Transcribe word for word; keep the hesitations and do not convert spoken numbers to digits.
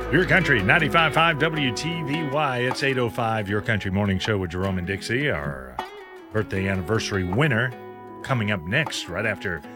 Your Country, ninety-five point five W T V Y. It's eight oh five, Your Country Morning Show with Jerome and Dixie. Our birthday anniversary winner coming up next, right after